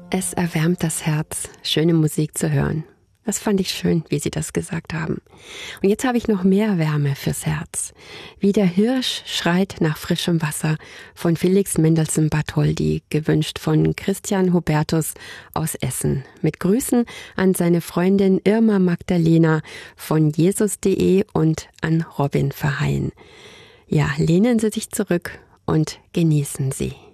Es erwärmt das Herz, schöne Musik zu hören. Das fand ich schön, wie Sie das gesagt haben. Und jetzt habe ich noch mehr Wärme fürs Herz. Wie der Hirsch schreit nach frischem Wasser von Felix Mendelssohn Bartholdy, gewünscht von Christian Hubertus aus Essen. Mit Grüßen an seine Freundin Irma Magdalena von jesus.de und an Robin Verheyen. Ja, lehnen Sie sich zurück und genießen Sie.